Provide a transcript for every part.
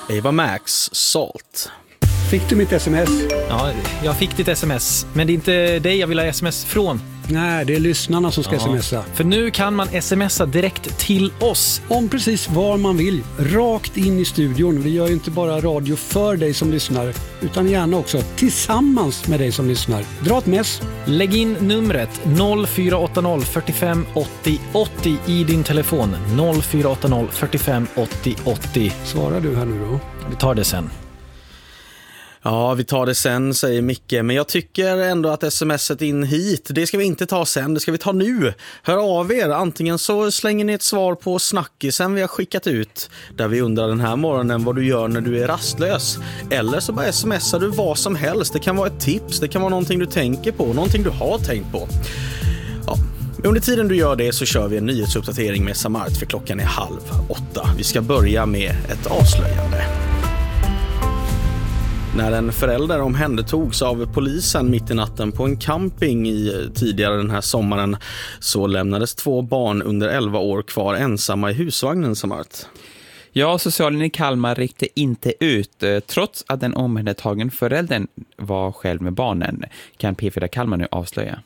Ava Max, Salt. Fick du mitt sms? Ja, jag fick ditt sms. Men det är inte dig jag vill ha sms från. Nej, det är lyssnarna som ska smsa. För nu kan man smsa direkt till oss. Om precis var man vill. Rakt in i studion. Vi gör ju inte bara radio för dig som lyssnar, utan gärna också tillsammans med dig som lyssnar. Dra ett mess. Lägg in numret 0480 45 80 80 i din telefon. 0480 45 80 80. Svarar du här nu då? Vi tar det sen. Ja, vi tar det sen, säger Micke. Men jag tycker ändå att smset in hit, det ska vi inte ta sen, det ska vi ta nu. Hör av er, antingen så slänger ni ett svar på snackisen vi har skickat ut, där vi undrar den här morgonen vad du gör när du är rastlös. Eller så bara smsar du vad som helst. Det kan vara ett tips, det kan vara någonting du tänker på, någonting du har tänkt på. Ja. Under tiden du gör det så kör vi en nyhetsuppdatering med Samart, för klockan är 7:30. Vi ska börja med ett avslöjande. När en förälder omhändertogs av polisen mitt i natten på en camping tidigare den här sommaren, så lämnades 2 barn under 11 år kvar ensamma i husvagnen, Samart. Ja, socialen i Kalmar ryckte inte ut, trots att den omhändertagen föräldern var själv med barnen, kan P4 Kalmar nu avslöja.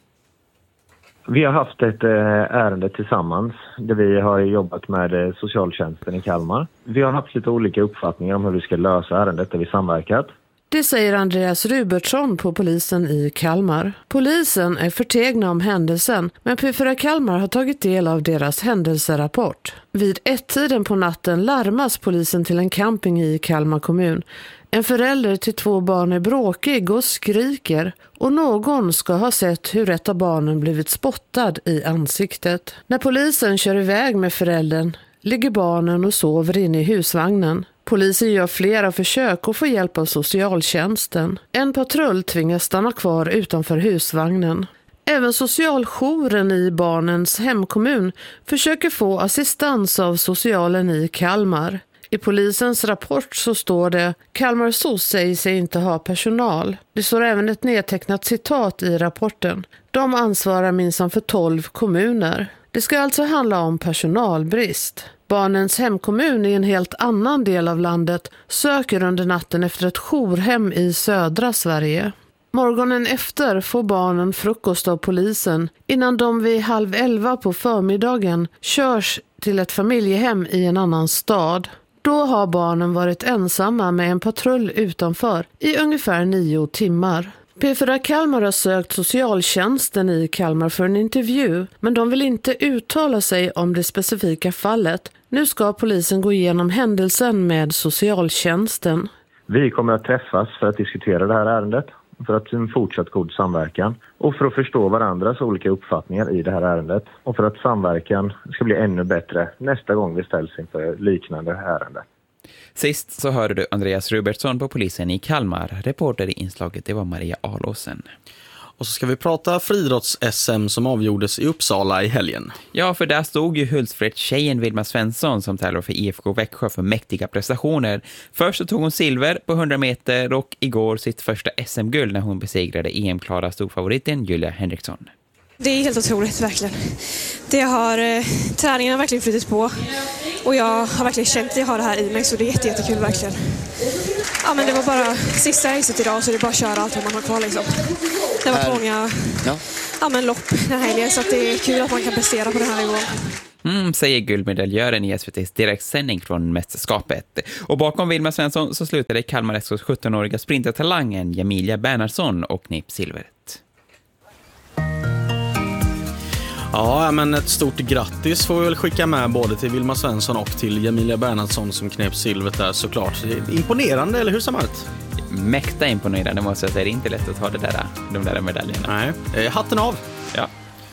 Vi har haft ett ärende tillsammans där vi har jobbat med socialtjänsten i Kalmar. Vi har haft lite olika uppfattningar om hur vi ska lösa ärendet där vi samverkat. Det säger Andreas Rubertsson på polisen i Kalmar. Polisen är förtegna om händelsen, men P4 Kalmar har tagit del av deras händelserapport. Vid 1-tiden på natten larmas polisen till en camping i Kalmar kommun. En förälder till 2 barn är bråkig och skriker, och någon ska ha sett hur ett av barnen blivit spottad i ansiktet. När polisen kör iväg med föräldern ligger barnen och sover inne i husvagnen. Polisen gör flera försök och får hjälp av socialtjänsten. En patrull tvingas stanna kvar utanför husvagnen. Även socialjouren i barnens hemkommun försöker få assistans av socialen i Kalmar. I polisens rapport så står det: Kalmar SOS säger sig inte ha personal. Det står även ett nedtecknat citat i rapporten. De ansvarar minsann för 12 kommuner. Det ska alltså handla om personalbrist. Barnens hemkommun i en helt annan del av landet söker under natten efter ett jourhem i södra Sverige. Morgonen efter får barnen frukost av polisen innan de vid 10:30 på förmiddagen körs till ett familjehem i en annan stad. Då har barnen varit ensamma med en patrull utanför i ungefär 9 timmar. P4 Kalmar har sökt socialtjänsten i Kalmar för en intervju, men de vill inte uttala sig om det specifika fallet. Nu ska polisen gå igenom händelsen med socialtjänsten. Vi kommer att träffas för att diskutera det här ärendet, för att en fortsatt god samverkan och för att förstå varandras olika uppfattningar i det här ärendet, och för att samverkan ska bli ännu bättre nästa gång vi ställs inför liknande ärende. Sist så hörde du Andreas Rubertsson på polisen i Kalmar. Reporter i inslaget, det var Maria Alåsen. Och så ska vi prata friidrotts-SM som avgjordes i Uppsala i helgen. Ja, för där stod ju Hultsfred-tjejen Vilma Svensson som tävlar för IFK Växjö för mäktiga prestationer. Först så tog hon silver på 100 meter och igår sitt första SM-guld när hon besegrade EM-klara storfavoriten Julia Henriksson. Det är helt otroligt, verkligen. Träningen har verkligen flyttat på och jag har verkligen känt att jag har det här i mig, så det är jättekul verkligen. Ja, men det var bara sista racet idag, så det är bara att köra allt vad man har kvar liksom. Det var på många lopp den här helgen, så att det är kul att man kan prestera på den här nivån. Säger guldmedaljören i SVT:s direktsändning från mästerskapet. Och bakom Vilma Svensson så slutade Kalmar SK:s 17-åriga sprintertalangen Jamilia Bernhardsson och knep silvret. Ja, men ett stort grattis får vi väl skicka med både till Vilma Svensson och till Jamilia Bernhardsson som knep silvret där, såklart. Imponerande, eller hur, Samart? Mäkta imponerande, måste jag säga. Det är inte lätt att ta de där medaljerna. Nej, hatten av. Ja.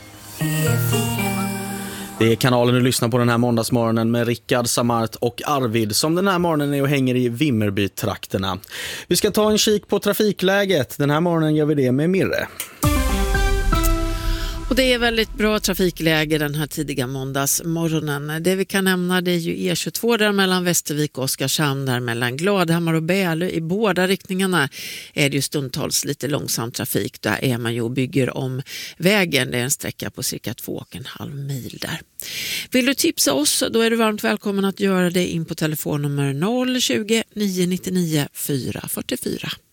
Det är kanalen du lyssnar på den här måndagsmorgonen med Rickard, Samart och Arvid som den här morgonen är och hänger i Vimmerby-trakterna. Vi ska ta en kik på trafikläget. Den här morgonen gör vi det med Mirre. Och det är väldigt bra trafikläge den här tidiga måndagsmorgonen. Det vi kan nämna det är ju E22 där mellan Västervik och Oskarshamn, där mellan Gladhammar och Bälö. I båda riktningarna är det ju stundtals lite långsam trafik. Där är man ju och bygger om vägen. Det är en sträcka på cirka 2,5 mil där. Vill du tipsa oss, då är du varmt välkommen att göra det in på telefonnummer 020 999 444.